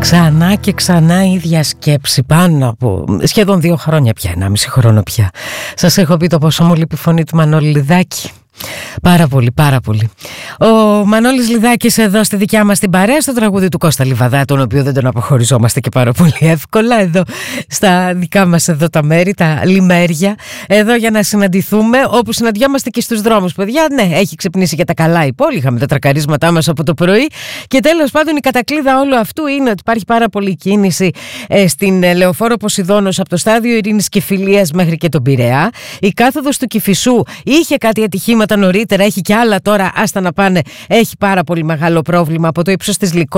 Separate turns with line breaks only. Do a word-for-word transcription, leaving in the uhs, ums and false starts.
Ξανά και ξανά η ίδια σκέψη, πάνω από σχεδόν δύο χρόνια πια, ενάμιση χρόνο πια. Σας έχω πει το πόσο μου λείπει η φωνή του Μανώλη Λιδάκη. Πάρα πολύ, πάρα πολύ. Ο Μανώλης Λιδάκης εδώ στη δικιά μας την παρέα, στο τραγούδι του Κώστα Λιβαδά, τον οποίο δεν τον αποχωριζόμαστε και πάρα πολύ εύκολα, εδώ στα δικά μας εδώ τα μέρη, τα λιμέρια, εδώ για να συναντηθούμε, όπου συναντιόμαστε και στους δρόμους, παιδιά. Ναι, έχει ξυπνήσει για τα καλά η πόλη, είχαμε τα τρακαρίσματά μας από το πρωί και τέλος πάντων η κατακλείδα όλου αυτού είναι ότι υπάρχει πάρα πολύ κίνηση ε, στην ε, Λεωφόρο Ποσειδώνος από το στάδιο Ειρήνης και Φιλίας μέχρι και τον Πειραιά. Η κάθοδος του Κηφισού είχε κάτι ατυχήματα νωρίτερα, έχει και άλλα τώρα, άστα να πάνε, έχει πάρα πολύ μεγάλο πρόβλημα από το ύψος της Λυκό